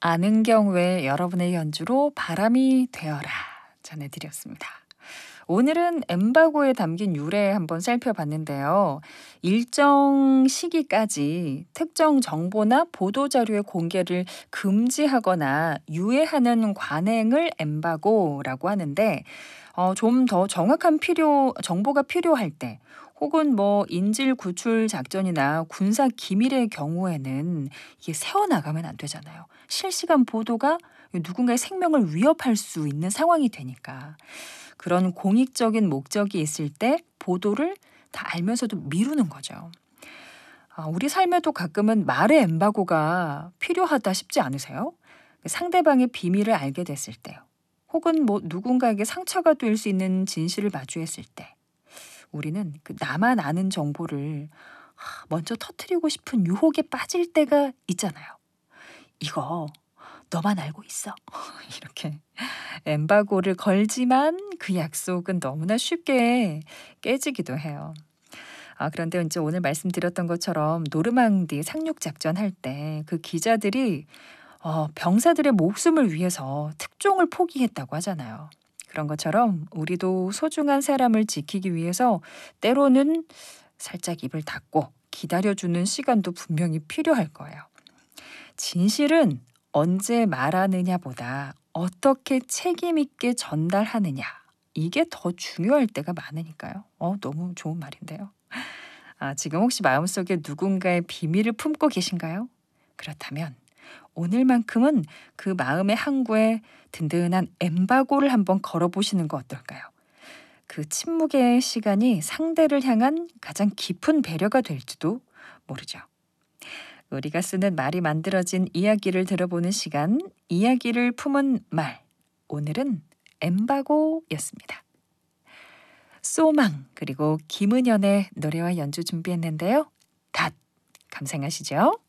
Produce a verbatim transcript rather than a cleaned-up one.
아는 경우에 여러분의 연주로 바람이 되어라 전해드렸습니다. 오늘은 엠바고에 담긴 유래 한번 살펴봤는데요. 일정 시기까지 특정 정보나 보도자료의 공개를 금지하거나 유예하는 관행을 엠바고라고 하는데 어, 좀 더 정확한 필요, 정보가 필요할 때 혹은 뭐 인질 구출 작전이나 군사 기밀의 경우에는 이게 새어나가면 안 되잖아요. 실시간 보도가 누군가의 생명을 위협할 수 있는 상황이 되니까. 그런 공익적인 목적이 있을 때 보도를 다 알면서도 미루는 거죠. 아, 우리 삶에도 가끔은 말의 엠바고가 필요하다 싶지 않으세요? 상대방의 비밀을 알게 됐을 때요. 혹은 뭐 누군가에게 상처가 될 수 있는 진실을 마주했을 때 우리는 그 나만 아는 정보를 하, 먼저 터뜨리고 싶은 유혹에 빠질 때가 있잖아요. 이거 너만 알고 있어. 이렇게 엠바고를 걸지만 그 약속은 너무나 쉽게 깨지기도 해요. 아, 그런데 이제 오늘 말씀드렸던 것처럼 노르망디 상륙 작전 할 때 그 기자들이 어, 병사들의 목숨을 위해서 특종을 포기했다고 하잖아요. 그런 것처럼 우리도 소중한 사람을 지키기 위해서 때로는 살짝 입을 닫고 기다려주는 시간도 분명히 필요할 거예요. 진실은 언제 말하느냐보다 어떻게 책임 있게 전달하느냐. 이게 더 중요할 때가 많으니까요. 어, 너무 좋은 말인데요. 아, 지금 혹시 마음속에 누군가의 비밀을 품고 계신가요? 그렇다면 오늘만큼은 그 마음의 항구에 든든한 엠바고를 한번 걸어보시는 거 어떨까요? 그 침묵의 시간이 상대를 향한 가장 깊은 배려가 될지도 모르죠. 우리가 쓰는 말이 만들어진 이야기를 들어보는 시간, 이야기를 품은 말. 오늘은 엠바고였습니다. 소망 그리고 김은현의 노래와 연주 준비했는데요. 닷 감상하시죠.